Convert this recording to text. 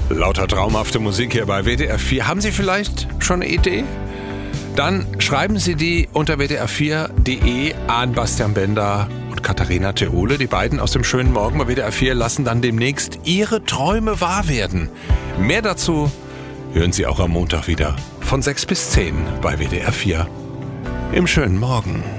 Lauter traumhafte Musik hier bei WDR 4. Haben Sie vielleicht schon eine Idee? Dann schreiben Sie die unter wdr4.de an Bastian Bender und Katharina Theole. Die beiden aus dem schönen Morgen bei WDR 4 lassen dann demnächst Ihre Träume wahr werden. Mehr dazu hören Sie auch am Montag wieder von 6 bis 10 bei WDR 4 im schönen Morgen.